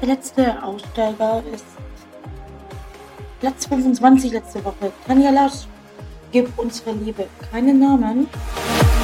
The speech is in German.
Der letzte Aussteiger ist Platz 25 letzte Woche. Tanja Lasch, gib unsere Liebe keinen Namen.